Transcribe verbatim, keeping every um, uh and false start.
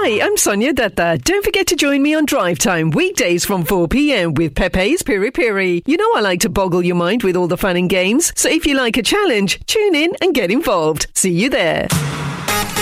Hi, I'm Sonia Dutta. Don't forget to join me on Drive Time weekdays from four p.m. with Pepe's Piri Piri. You know I like to boggle your mind with all the fun and games, so if you like a challenge, tune in and get involved. See you there.